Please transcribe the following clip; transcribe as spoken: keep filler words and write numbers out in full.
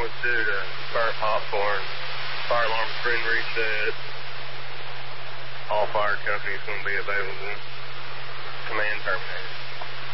one two to Burnt Popcorn. Fire alarm's been reset. All fire companies going to be available. Command terminated.